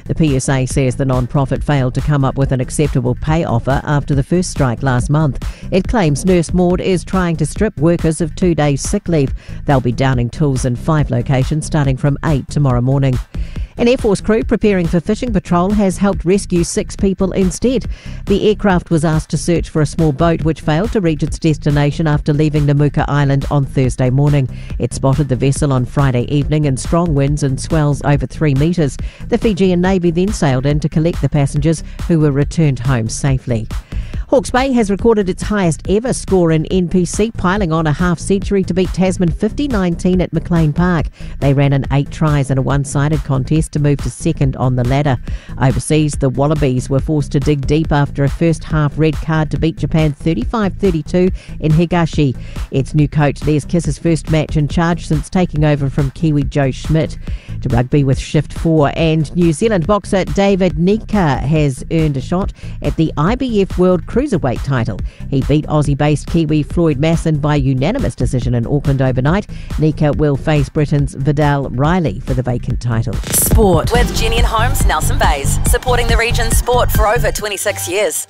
The PSA says the non-profit failed to come up with an acceptable pay offer after the first strike last month. It claims Nurse Maud is trying to strip workers of 2 days sick leave. They'll be downing tools in 5 locations starting from 8 tomorrow morning. An Air Force crew preparing for fishing patrol has helped rescue 6 people instead. The aircraft was asked to search for a small boat which failed to reach its destination after leaving Namuka Island on Thursday morning. It spotted the vessel on Friday evening in strong winds and swells over 3 metres. The Fijian Navy then sailed in to collect the passengers who were returned home safely. Hawke's Bay has recorded its highest ever score in NPC, piling on a half century to beat Tasman 50-19 at McLean Park. They ran in 8 tries in a one-sided contest to move to second on the ladder. Overseas, the Wallabies were forced to dig deep after a first half red card to beat Japan 35-32 in Higashi. Its new coach Les Kiss's first match in charge since taking over from Kiwi Joe Schmidt. To rugby with Shift 4, and New Zealand boxer David Nika has earned a shot at the IBF World Cruiserweight title. He beat Aussie-based Kiwi Floyd Masson by unanimous decision in Auckland overnight. Nika will face Britain's Vidal Riley for the vacant title. Sport with Jenny and Holmes, Nelson Bays, supporting the region's sport for over 26 years.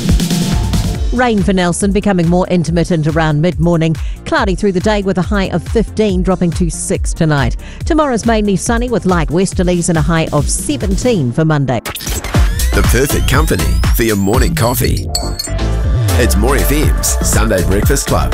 Rain for Nelson, becoming more intermittent around mid-morning. Cloudy through the day with a high of 15, dropping to 6 tonight. Tomorrow's mainly sunny with light westerlies and a high of 17 for Monday. The perfect company for your morning coffee. It's More FM's Sunday Breakfast Club.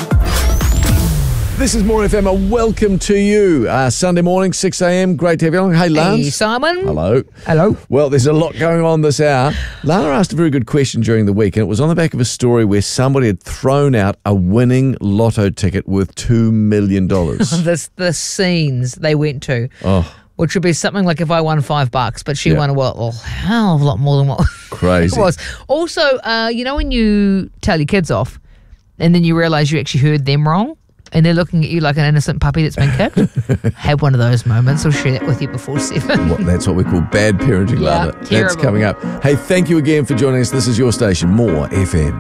This is More FM. A welcome to you. Sunday morning, 6 a.m. Great to have you along. Hey, Lance. Hey, Simon. Hello. Hello. Well, there's a lot going on this hour. Lana asked a very good question during the week, and it was on the back of a story where somebody had thrown out a winning lotto ticket worth $2 million. The scenes they went to. Oh. Which would be something like if I won $5, but she won a hell of a lot more than what Crazy. it was. Also, you know when you tell your kids off and then you realise you actually heard them wrong and they're looking at you like an innocent puppy that's been kicked? Have one of those moments. I'll share that with you before 7. Well, that's what we call bad parenting, Lana. That's terrible. coming up. Hey, thank you again for joining us. This is your station, More FM.